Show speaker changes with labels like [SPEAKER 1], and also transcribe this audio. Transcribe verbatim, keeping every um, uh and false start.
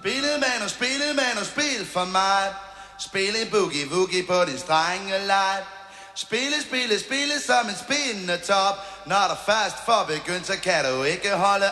[SPEAKER 1] Spillet man og spillet man og spil for mig. Spil en boogie-woogie på din strengelej. Spille, spille, spille som en spindende top. Når der først får begyndt, så kan du ikke holde